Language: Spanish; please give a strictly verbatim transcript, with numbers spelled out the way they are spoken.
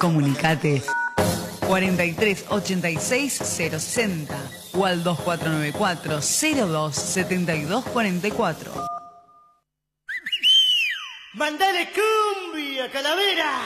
Comunicate cuarenta y tres ochenta y seis cero sesenta o al dos cuatro nueve cuatro cero dos setenta y dos cuarenta y cuatro. ¡Mandale cumbia, calavera!